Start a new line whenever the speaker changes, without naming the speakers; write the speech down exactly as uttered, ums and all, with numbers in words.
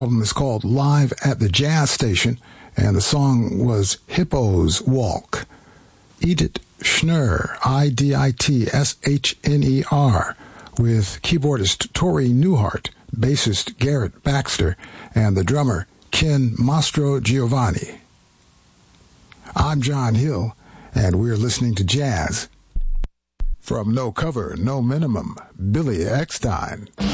album is called Live at the Jazz Station, and the song was Hippo's Walk. Edith Schner, I D I T S H N E R, with keyboardist Tori Newhart, bassist Garrett Baxter, and the drummer Ken Mastro Giovanni. I'm John Hill, and we're listening to jazz. From No Cover, No Minimum, Billy Eckstine.